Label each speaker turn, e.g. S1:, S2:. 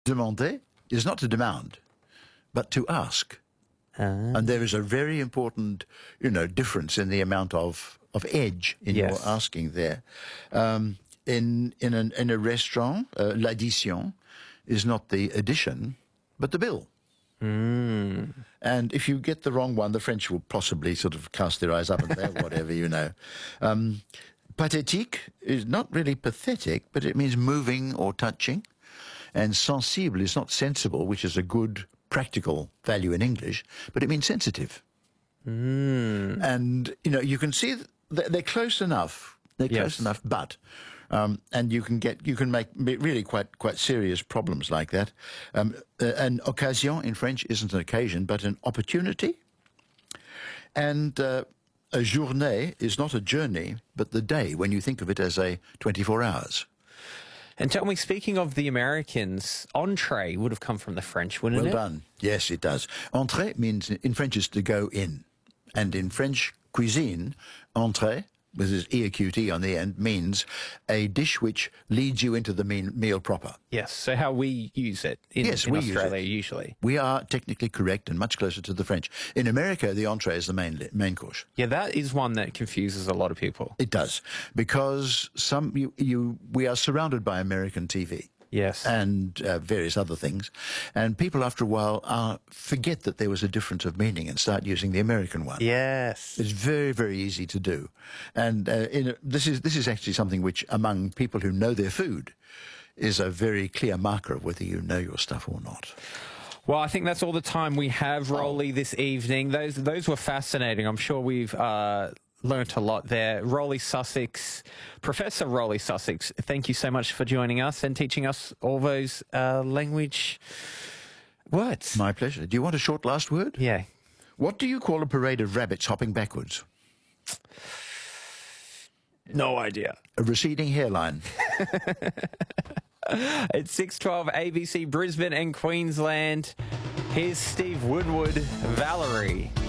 S1: Demander is not to demand, but to ask. And there is a very important, difference in the amount of edge in your asking there. In a restaurant, l'addition is not the addition, but the bill. And if you get the wrong one, the French will possibly sort of cast their eyes up and say, whatever, Pathétique is not really pathetic, but it means moving or touching. And sensible is not sensible, which is a good practical value in English, but it means sensitive. And, you can see that they're close enough. They're close enough, but... and you can make really quite serious problems like that. An occasion in French isn't an occasion, but an opportunity. And a journée is not a journey, but the day, when you think of it as a 24 hours.
S2: And tell me, speaking of the Americans, entree would have come from the French, wouldn't it?
S1: Well done. Yes, it does. Entrée means, in French, is to go in. And in French cuisine, entrée, with this E-acute-E on the end, means a dish which leads you into the meal proper.
S2: Yes, so how we use it in Australia usually.
S1: We are technically correct and much closer to the French. In America, the entree is the main course.
S2: Yeah, that is one that confuses a lot of people.
S1: It does, because we are surrounded by American TV.
S2: Yes.
S1: And various other things. And people, after a while, forget that there was a difference of meaning and start using the American one.
S2: Yes.
S1: It's very, very easy to do. And this is actually something which, among people who know their food, is a very clear marker of whether you know your stuff or not.
S2: Well, I think that's all the time we have, Rolly, this evening. Those were fascinating. I'm sure we've... learnt a lot there. Rolly Sussex, Professor Rolly Sussex, thank you so much for joining us and teaching us all those language words.
S1: My pleasure. Do you want a short last word?
S2: Yeah.
S1: What do you call a parade of rabbits hopping backwards?
S2: No idea.
S1: A receding hairline.
S2: It's 6:12 ABC Brisbane and Queensland. Here's Steve Woodward, Valerie.